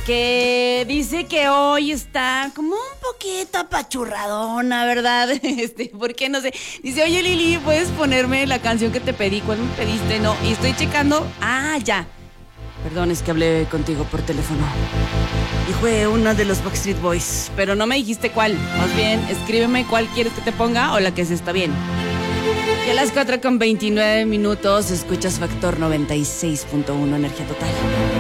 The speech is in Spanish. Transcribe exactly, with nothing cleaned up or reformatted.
que dice que hoy está como un poquito apachurradona, ¿verdad? Este, ¿por qué? No sé. Dice, oye Lili, ¿puedes ponerme la canción que te pedí? ¿Cuál me pediste? No, y estoy checando. Ah, ya. Perdón, es que hablé contigo por teléfono. Y fue una de los Backstreet Boys, pero no me dijiste cuál. Más bien, escríbeme cuál quieres que te ponga o la que se está bien. Y a las cuatro con veintinueve minutos escuchas Factor noventa y seis punto uno Energía Total.